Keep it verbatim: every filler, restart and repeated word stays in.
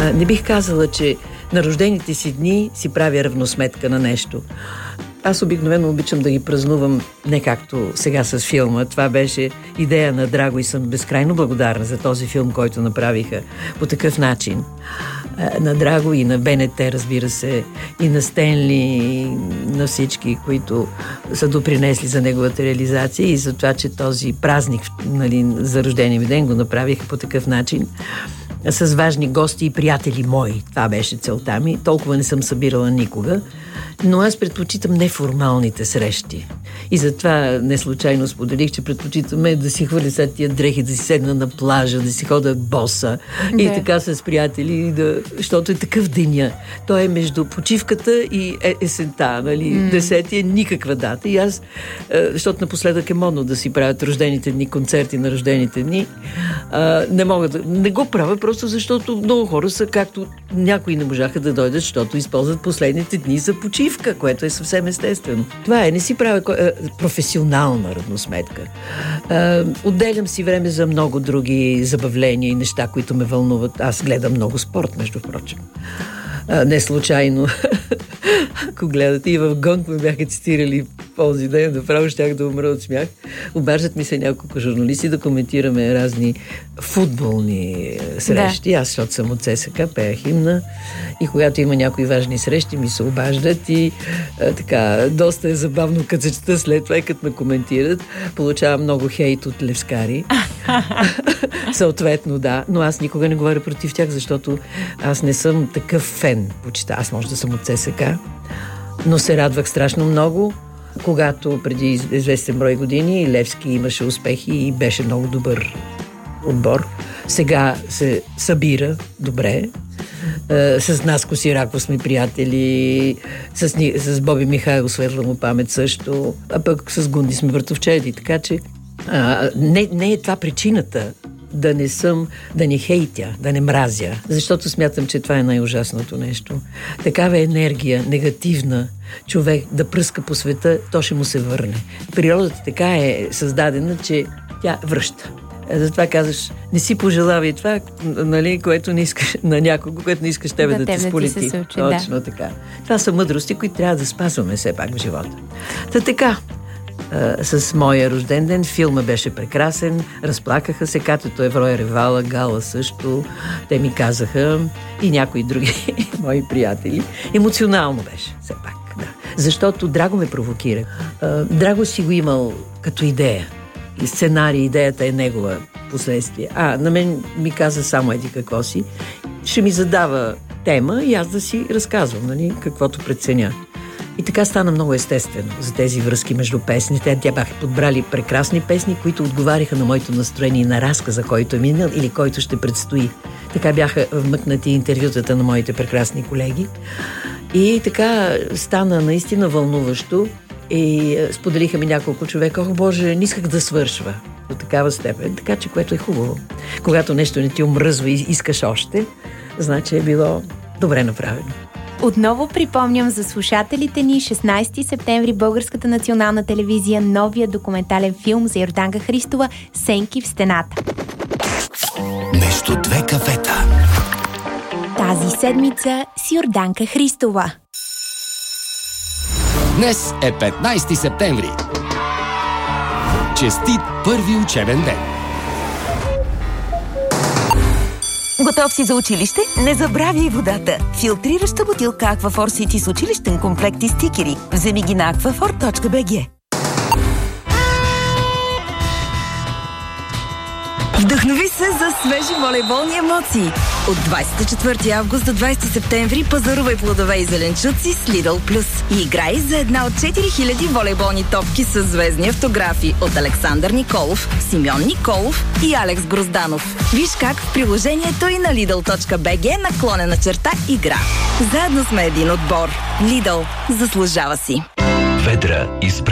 А, не бих казала, че на рождените си дни си правя равносметка на нещо. Аз обикновено обичам да ги празнувам не както сега с филма. Това беше идея на Драго и съм безкрайно благодарна за този филм, който направиха по такъв начин. На Драго и на БНТ, разбира се, и на Стенли, и на всички, които са допринесли за неговата реализация и за това, че този празник, нали, за рождения ми ден го направиха по такъв начин. С важни гости и приятели мои. Това беше целта ми. Толкова не съм събирала никога. Но аз предпочитам неформалните срещи. И затова не случайно споделих, че предпочитаме да си хвърля след тия дрехи, да си седна на плажа, да си хода боса да. И така с приятели, да... защото е такъв деня. Той е между почивката и е, есента, нали? Mm. Десети е никаква дата. И аз, защото напоследък е модно да си правят рождените дни, концерти на рождените дни, не мога да... Не го правя, просто защото много хора са, както някои не можаха да дойдат, защото използват последните дни за почивка, което е съвсем естествено. Това е, не си правя професионална равносметка. Отделям си време за много други забавления и неща, които ме вълнуват. Аз гледам много спорт, между прочим. Не случайно. Ако гледате, и в Гонг ме бяха цитирали този ден, направо щях да умра от смях. Обаждат ми се няколко журналисти да коментираме разни футболни срещи. Да. Аз, защото съм от ЦСКА, пея химна и когато има някои важни срещи, ми се обаждат и а, така, доста е забавно, като се чета след това и като ме коментират. Получавам много хейт от левскари. Съответно, да. Но аз никога не говоря против тях, защото аз не съм такъв фен. Почита. Аз може да съм от ЦСКА, но се радвах страшно много, когато преди известен брой години Левски имаше успехи и беше много добър отбор. Сега се събира добре. С Наско Сираков сме приятели, с, с Боби Михайлов, светла му памет също, а пък с Гунди сме братовчеди, така че а, не, не е това причината да не съм, да не хейтя, да не мразя, защото смятам, че това е най-ужасното нещо. Такава енергия, негативна, човек да пръска по света, то ще му се върне. Природата така е създадена, че тя връща. Затова казваш, не си пожелавай това, нали, което не искаш на някого, което не искаш тебе да, да те сполети. Ти случи, точно да. Така. Това са мъдрости, които трябва да спазваме все пак в живота. Та така, с моя рожден ден. Филма беше прекрасен, разплакаха се, Катето Евро е ревала, Гала също, те ми казаха и някои други мои приятели. Емоционално беше, все пак, да. Защото Драго ме провокира. Драго си го имал като идея. И сценарий, идеята е негова последствие. А, на мен ми каза само еди какво си. Ще ми задава тема и аз да си разказвам, нали, каквото преценя. И така стана много естествено за тези връзки между песните. Тя бяха подбрали прекрасни песни, които отговаряха на моето настроение и на разказа, който е минал или който ще предстои. Така бяха вмъкнати интервютата на моите прекрасни колеги. И така стана наистина вълнуващо. И споделиха ми няколко човека. Ох, Боже, не исках да свършва до такава степен. Така че, което е хубаво. Когато нещо не ти омръзва и искаш още, значи е било добре направено. Отново припомням за слушателите ни шестнайсети септември Българската национална телевизия новия документален филм за Йорданка Христова "Сенки в стената". Между две кафета. Тази седмица с Йорданка Христова. Днес е петнайсети септември. Честит първи учебен ден! Готов си за училище? Не забравяй водата! Филтрираща бутилка Аквафор Сити с училищен комплект и стикери. Вземи ги на аквафор точка би джи. Вдъхнови се за свежи волейболни емоции. От двайсет и четвърти август до двайсети септември пазарувай плодове и зеленчуци с Lidl Plus и играй за една от четири хиляди волейболни топки с звездни автографи от Александър Николов, Симеон Николов и Алекс Грозданов. Виж как в приложението и на Lidl точка би джи наклонена черта игра. Заедно сме един отбор. Lidl заслужава си. Ведра избра